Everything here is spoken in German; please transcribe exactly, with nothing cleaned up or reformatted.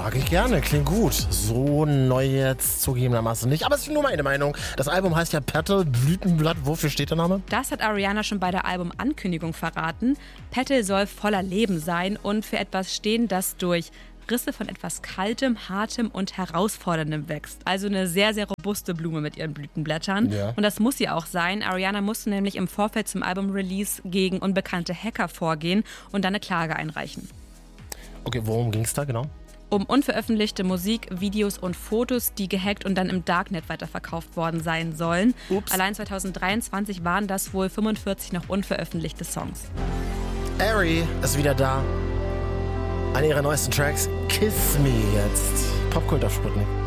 Mag ich gerne, klingt gut. So neu jetzt zugegebenermaßen nicht, aber es ist nur meine Meinung. Das Album heißt ja Petal, Blütenblatt. Wofür steht der Name? Das hat Ariana schon bei der Albumankündigung verraten. Petal soll voller Leben sein und für etwas stehen, das durch Risse von etwas Kaltem, Hartem und Herausforderndem wächst. Also eine sehr, sehr robuste Blume mit ihren Blütenblättern. Ja. Und das muss sie auch sein. Ariana musste nämlich im Vorfeld zum Album-Release gegen unbekannte Hacker vorgehen und dann eine Klage einreichen. Okay, worum ging es da genau? Um unveröffentlichte Musik, Videos und Fotos, die gehackt und dann im Darknet weiterverkauft worden sein sollen. Ups. Allein zwanzig dreiundzwanzig waren das wohl fünfundvierzig noch unveröffentlichte Songs. Ari ist wieder da. An ihrer neuesten Tracks Kiss Me jetzt. Popkult auf Sputnik.